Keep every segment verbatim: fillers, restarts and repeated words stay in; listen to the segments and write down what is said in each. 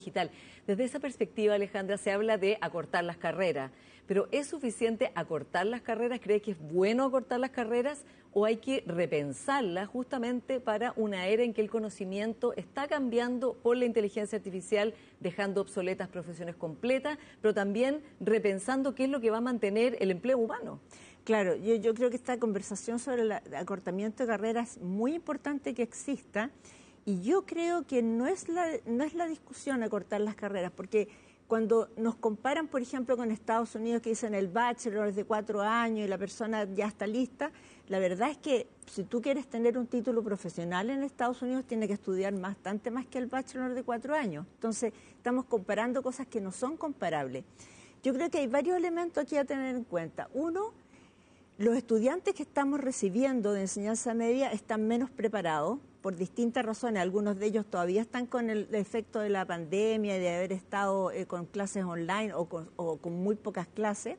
digital. Desde esa perspectiva, Alejandra, se habla de acortar las carreras, pero ¿es suficiente acortar las carreras? ¿Cree que es bueno acortar las carreras o hay que repensarlas justamente para una era en que el conocimiento está cambiando por la inteligencia artificial, dejando obsoletas profesiones completas, pero también repensando qué es lo que va a mantener el empleo humano? Claro, yo, yo creo que esta conversación sobre el acortamiento de carreras es muy importante que exista. Y yo creo que no es la, no es la discusión acortar las carreras, porque cuando nos comparan, por ejemplo, con Estados Unidos, que dicen el bachelor es de cuatro años y la persona ya está lista, la verdad es que si tú quieres tener un título profesional en Estados Unidos, tienes que estudiar bastante más que el bachelor de cuatro años. Entonces, estamos comparando cosas que no son comparables. Yo creo que hay varios elementos aquí a tener en cuenta. Uno, los estudiantes que estamos recibiendo de enseñanza media están menos preparados por distintas razones. Algunos de ellos todavía están con el efecto de la pandemia y de haber estado eh, con clases online o con, o con muy pocas clases.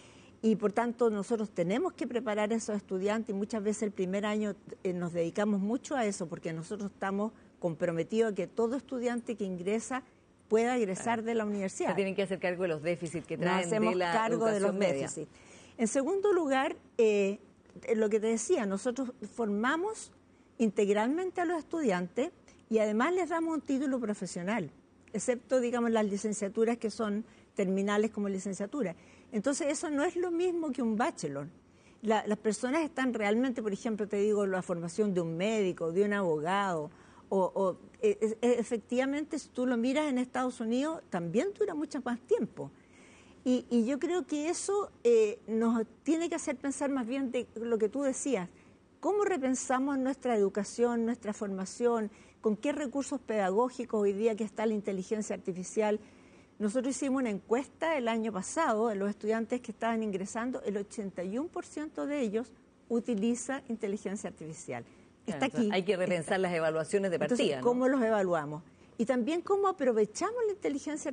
Y por tanto nosotros tenemos que preparar a esos estudiantes y muchas veces el primer año eh, nos dedicamos mucho a eso porque nosotros estamos comprometidos a que todo estudiante que ingresa pueda egresar claro. de la universidad. Se tienen que hacer cargo de los déficits que traen nos hacemos de la cargo de los media. déficits. En segundo lugar, eh, lo que te decía, nosotros formamos integralmente a los estudiantes y además les damos un título profesional, excepto, digamos, las licenciaturas que son terminales como licenciatura. Entonces, eso no es lo mismo que un bachelor. La, las personas están realmente, por ejemplo, te digo, la formación de un médico, de un abogado, o, o e, e, efectivamente, si tú lo miras en Estados Unidos, también dura mucho más tiempo. Y, y yo creo que eso eh, nos tiene que hacer pensar más bien de lo que tú decías. ¿Cómo repensamos nuestra educación, nuestra formación? ¿Con qué recursos pedagógicos hoy día que está la inteligencia artificial? Nosotros hicimos una encuesta el año pasado de los estudiantes que estaban ingresando. El ochenta y uno por ciento de ellos utiliza inteligencia artificial. Está aquí. Hay que repensar está. las evaluaciones de partida. Entonces, ¿cómo ¿no? los evaluamos? Y también cómo aprovechamos la inteligencia artificial